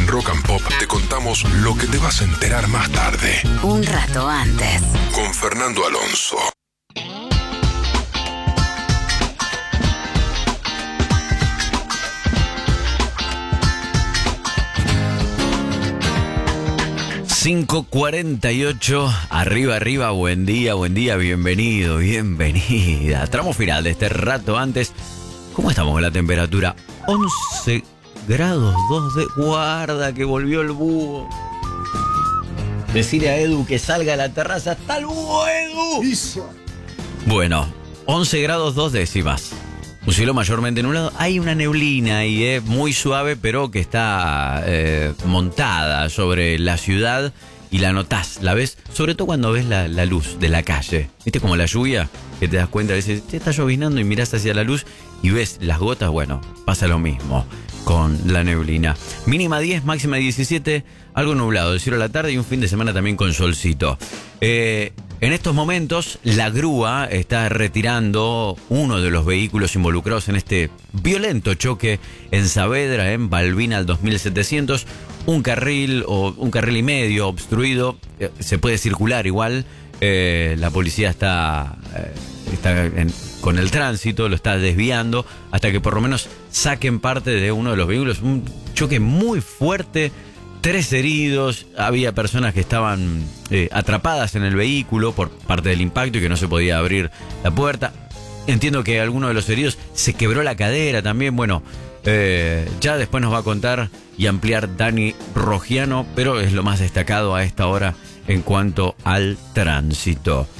Rock and Pop te contamos lo que te vas a enterar más tarde. Un rato antes. Con Fernando Alonso. ...5:48... arriba, buen día, bienvenido, bienvenida. Tramo final de este rato antes. ¿Cómo estamos con la temperatura? 11 grados 2 de... Guarda que volvió el búho. Decirle a Edu que salga a la terraza. ¡Está el búho, Edu! Eso. Bueno, 11 grados 2 décimas. Un cielo mayormente nublado. Hay una neblina y es muy suave, pero que está montada sobre la ciudad y la notás, la ves, sobre todo cuando ves la luz de la calle. ¿Viste como la lluvia? Que te das cuenta, a veces te está llovinando y mirás hacia la luz y ves las gotas. Bueno, pasa lo mismo con la neblina. Mínima 10, máxima 17, algo nublado, el cielo a la tarde y un fin de semana también con solcito. En estos momentos, la grúa está retirando uno de los vehículos involucrados en este violento choque en Saavedra, en Balbina al 2700. Un carril o un carril y medio obstruido, se puede circular igual. La policía está con el tránsito, lo está desviando hasta que por lo menos saquen parte de uno de los vehículos. Un choque muy fuerte. 3 heridos, había personas que estaban atrapadas en el vehículo por parte del impacto y que no se podía abrir la puerta. Entiendo que alguno de los heridos se quebró la cadera también. Bueno, ya después nos va a contar y ampliar Dani Rogiano, pero es lo más destacado a esta hora en cuanto al tránsito.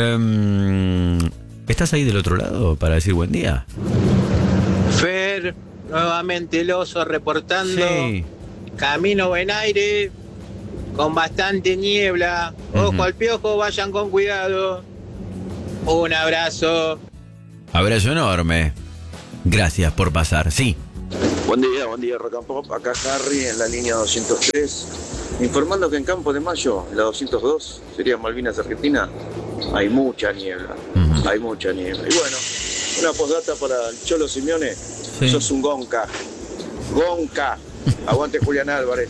¿Estás ahí del otro lado para decir buen día? Fer, nuevamente el oso reportando. Sí. Camino Benaire, con bastante niebla. Ojo al piojo, vayan con cuidado. Un abrazo. Abrazo enorme. Gracias por pasar. Sí. Buen día, Rock and Pop. Acá Harry en la línea 203. Informando que en Campo de Mayo, en la 202, sería Malvinas, Argentina, hay mucha niebla. Hay mucha niebla. Y bueno, una postdata para el Cholo Simeone. Sí. Sos un gonca. Gonca. Aguante Julián Álvarez.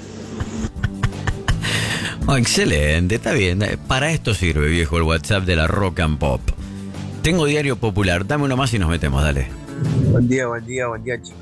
Oh, excelente, está bien. Para esto sirve, viejo, el WhatsApp de la Rock and Pop. Tengo Diario Popular. Dame uno más y nos metemos, dale. Buen día, chicos.